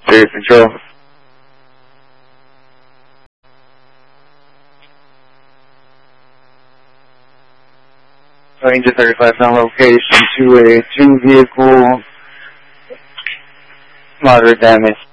Clear control. Ranger 35 found location to a 2 vehicle, moderate damage.